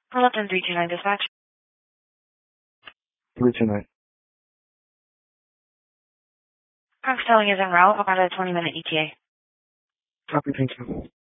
Fullerton 329 dispatch. 329. Cox Telling is en route about a 20-minute ETA. Copy, thank you.